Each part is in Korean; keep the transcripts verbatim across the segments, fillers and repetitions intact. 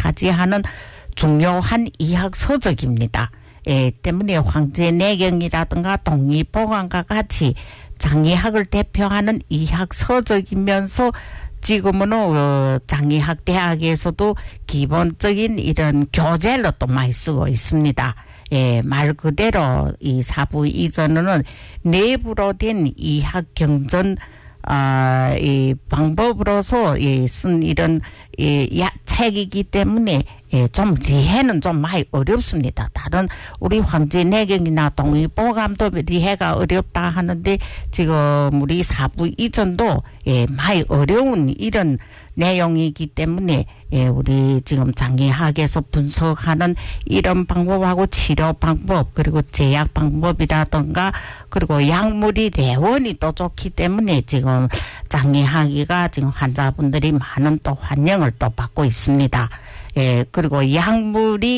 차지하는 중요한 의학 서적입니다. 예, 때문에 황제내경이라든가 동의보감과 같이 장의학을 대표하는 의학 서적이면서 지금은 어, 장의학 대학에서도 기본적인 이런 교재로 또 많이 쓰고 있습니다. 예, 말 그대로 이 사부 이전은 내부로 된 의학 경전 아, 이 방법으로서 예, 쓴 이런 이 야, 책이기 때문에 예, 좀 리해는 좀 많이 어렵습니다. 다른 우리 황제내경이나 동의보감도 리해가 어렵다 하는데 지금 우리 사부 이전도 예, 많이 어려운 이런 내용이기 때문에 예, 우리 지금 장의학에서 분석하는 이런 방법하고 치료 방법 그리고 제약 방법이라든가 그리고 약물이 레원이 또 좋기 때문에 지금 장의학이가 지금 환자분들이 많은 또 환영을 또 받고 있습니다. 예, 그리고 약물이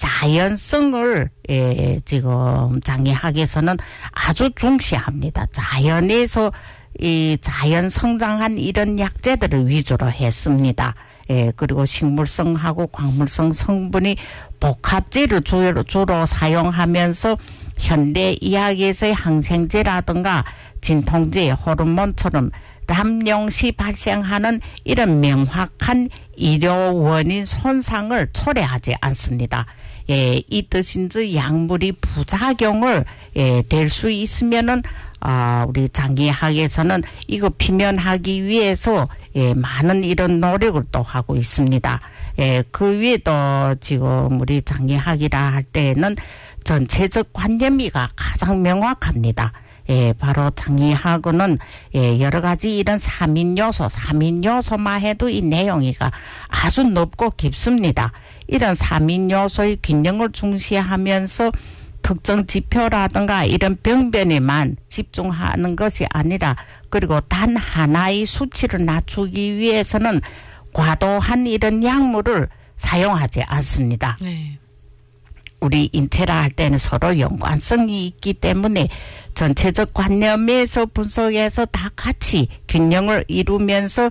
자연성을 예, 지금 장의학에서는 아주 중시합니다. 자연에서 이 자연 성장한 이런 약재들을 위주로 했습니다. 예, 그리고 식물성하고 광물성 성분이 복합제를 주로, 주로 사용하면서 현대 의학에서의 항생제라든가 진통제, 호르몬처럼 남용시 발생하는 이런 명확한医療 원인 손상을 초래하지 않습니다. 예, 이 뜻인지 약물이 부작용을 예, 될 수 있으면은 아, 우리 장의학에서는 이거 피면하기 위해서 예, 많은 이런 노력을 또 하고 있습니다. 예, 그 위에도 지금 우리 장의학이라 할 때는 전체적 관념이가 가장 명확합니다. 예, 바로 장의학은 예, 여러 가지 이런 삼인 요소, 삼인 요소만 해도 이 내용이가 아주 넓고 깊습니다. 이런 삼인 요소의 균형을 중시하면서 특정 지표라든가 이런 병변에만 집중하는 것이 아니라 그리고 단 하나의 수치를 낮추기 위해서는 과도한 이런 약물을 사용하지 않습니다. 네. 우리 인체라 할 때는 서로 연관성이 있기 때문에 전체적 관념에서 분석해서 다 같이 균형을 이루면서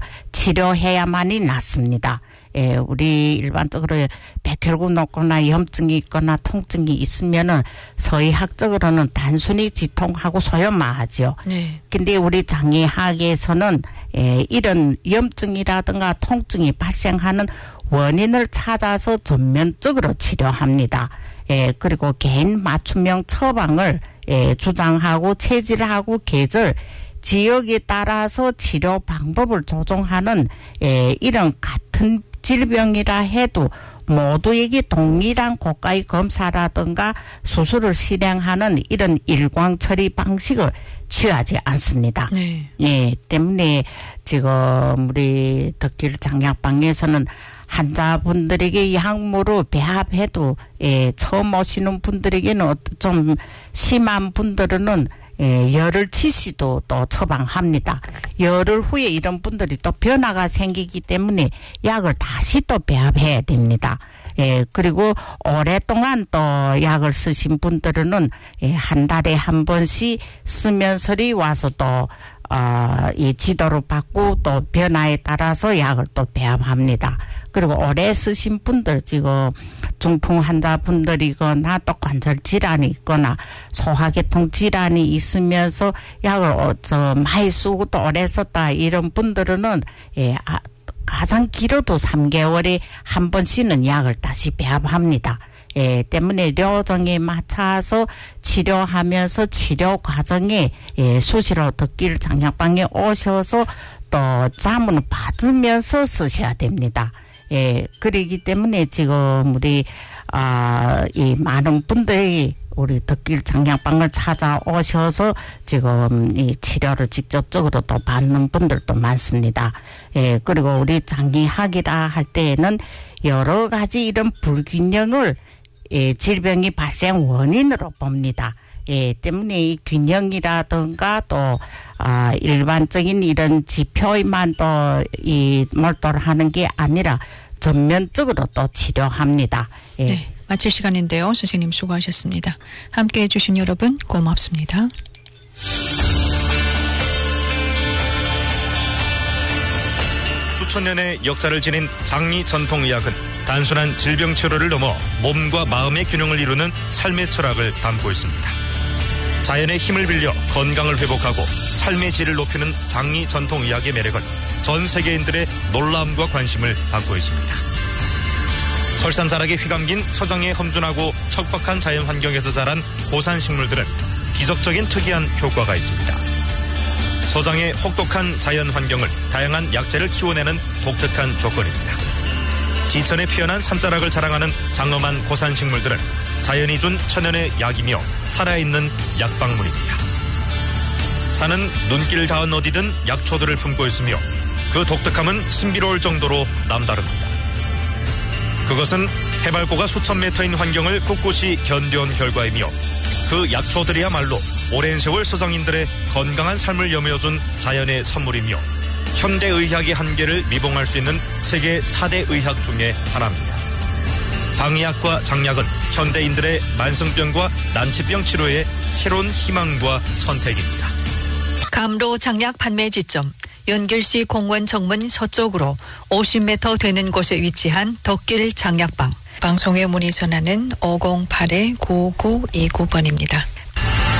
치료해야만이 낫습니다. 예, 우리 일반적으로 백혈구 높거나 염증이 있거나 통증이 있으면은 서의학적으로는 단순히 지통하고 소염만 하죠. 네. 근데 우리 장의학에서는 예, 이런 염증이라든가 통증이 발생하는 원인을 찾아서 전면적으로 치료합니다. 예, 그리고 개인 맞춤형 처방을 예, 주장하고 체질하고 계절 지역에 따라서 치료 방법을 조정하는 예, 이런 같은 질병이라 해도 모두에게 동일한 고가의 검사라든가 수술을 실행하는 이런 일광 처리 방식을 취하지 않습니다. 네. 예, 때문에 지금 우리 덕길 장약방에서는 환자분들에게 약물을 배합해도 예, 처음 오시는 분들에게는 좀 심한 분들은 예, 열을 치시도 또 처방합니다. 열흘 후에 이런 분들이 또 변화가 생기기 때문에 약을 다시 또 배합해야 됩니다. 예, 그리고 오랫동안 또 약을 쓰신 분들은 예, 한 달에 한 번씩 쓰면서리 와서 또 어, 이 지도를 받고 또 변화에 따라서 약을 또 배합합니다. 그리고 오래 쓰신 분들 지금 중풍 환자분들이거나 또 관절 질환이 있거나 소화계통 질환이 있으면서 약을 어, 저 많이 쓰고 또 오래 썼다 이런 분들은 예, 아, 가장 길어도 삼 개월에 한 번씩은 약을 다시 배합합니다. 예, 때문에 료정에 맞춰서 치료하면서 치료 과정에 예, 수시로 덕길 장약방에 오셔서 또 자문을 받으면서 쓰셔야 됩니다. 예, 그러기 때문에 지금 우리 아, 이 많은 분들이 우리 덕길 장약방을 찾아오셔서 지금 이 치료를 직접적으로 또 받는 분들도 많습니다. 예, 그리고 우리 장의학이라 할 때에는 여러 가지 이런 불균형을 예, 질병이 발생 원인으로 봅니다. 예, 때문에 이 균형이라든가 또, 아, 일반적인 이런 지표에만 또 이 몰두를 하는 게 아니라 전면적으로 또 치료합니다. 예. 네, 마칠 시간인데요. 선생님 수고하셨습니다. 함께 해주신 여러분 고맙습니다. 수천 년의 역사를 지닌 장의 전통의학은 단순한 질병 치료를 넘어 몸과 마음의 균형을 이루는 삶의 철학을 담고 있습니다. 자연의 힘을 빌려 건강을 회복하고 삶의 질을 높이는 장리 전통의학의 매력은 전 세계인들의 놀라움과 관심을 받고 있습니다. 설산자락에 휘감긴 서장의 험준하고 척박한 자연 환경에서 자란 고산 식물들은 기적적인 특이한 효과가 있습니다. 서장의 혹독한 자연 환경을 다양한 약재를 키워내는 독특한 조건입니다. 지천에 피어난 산자락을 자랑하는 장엄한 고산 식물들은 자연이 준 천연의 약이며 살아있는 약방문입니다. 산은 눈길 닿은 어디든 약초들을 품고 있으며 그 독특함은 신비로울 정도로 남다릅니다. 그것은 해발고가 수천 미터인 환경을 꿋꿋이 견뎌온 결과이며 그 약초들이야말로 오랜 세월 서장인들의 건강한 삶을 여며준 자연의 선물이며 현대의학의 한계를 미봉할 수 있는 세계 사 대 의학 중에 하나입니다. 장의학과 장약은 현대인들의 만성병과 난치병 치료의 새로운 희망과 선택입니다. 감로 장약 판매 지점 연길시 공원 정문 서쪽으로 오십 미터 되는 곳에 위치한 덕길 장약방. 방송에 문의 전화는 오공팔 구구이구 번입니다.